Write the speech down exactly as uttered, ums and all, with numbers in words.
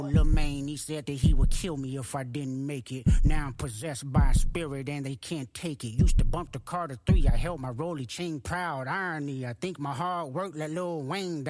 Lil Maine, he said that he would kill me if I didn't make it. Now I'm possessed by a spirit and they can't take it. Used to bump the Carter three, I held my rolly chain proud. Irony, I think my hard work let Lil Wayne